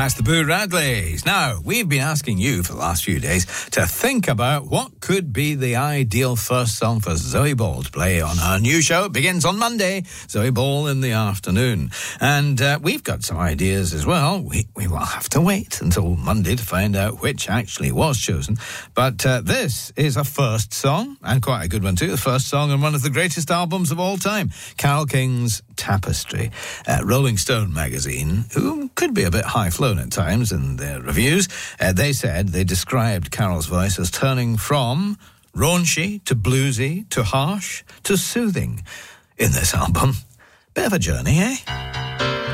That's the Boo Radleys. Now, we've been asking you for the last few days to think about what could be the ideal first song for Zoe Ball to play on her new show. It begins on Monday, Zoe Ball in the afternoon. And we've got some ideas as well. We will have to wait until Monday to find out which actually was chosen. But this is a first song, and quite a good one too. The first song on one of the greatest albums of all time, Carole King's Tapestry. Rolling Stone magazine, who could be a bit high-flown at times in their reviews, they said they described Carole's voice as turning from raunchy to bluesy to harsh to soothing in this album. Bit of a journey, eh?